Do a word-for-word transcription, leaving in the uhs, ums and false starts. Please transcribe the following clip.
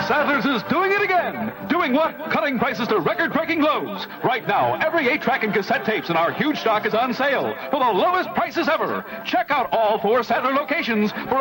Sadler's is doing it again. Doing what? Cutting prices to record-breaking lows. Right now, every eight-track and cassette tapes in our huge stock is on sale for the lowest prices ever. Check out all four Sadler locations for